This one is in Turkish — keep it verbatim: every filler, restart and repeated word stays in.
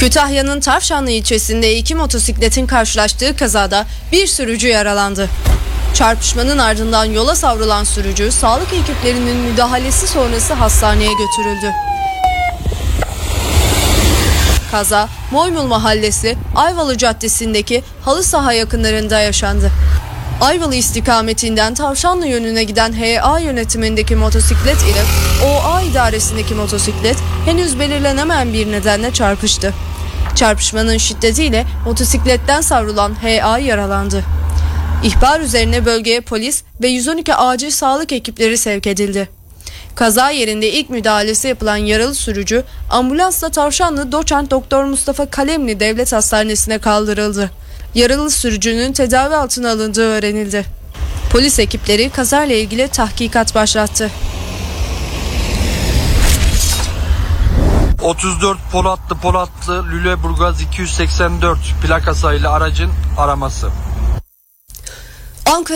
Kütahya'nın Tavşanlı ilçesinde iki motosikletin karşılaştığı kazada bir sürücü yaralandı. Çarpışmanın ardından yola savrulan sürücü sağlık ekiplerinin müdahalesi sonrası hastaneye götürüldü. Kaza Moymul Mahallesi Ayvalı Caddesi'ndeki halı saha yakınlarında yaşandı. Ayvalı istikametinden Tavşanlı yönüne giden H A yönetimindeki motosiklet ile O A idaresindeki motosiklet henüz belirlenemeyen bir nedenle çarpıştı. Çarpışmanın şiddetiyle motosikletten savrulan H A yaralandı. İhbar üzerine bölgeye polis ve yüz on iki acil sağlık ekipleri sevk edildi. Kaza yerinde ilk müdahalesi yapılan yaralı sürücü ambulansla Tavşanlı Doçent Doktor Mustafa Kalemli Devlet Hastanesi'ne kaldırıldı. Yaralı sürücünün tedavi altına alındığı öğrenildi. Polis ekipleri kazayla ilgili tahkikat başlattı. otuz dört Polatlı Polatlı Lüleburgaz iki yüz seksen dört plakasıyla aracın araması.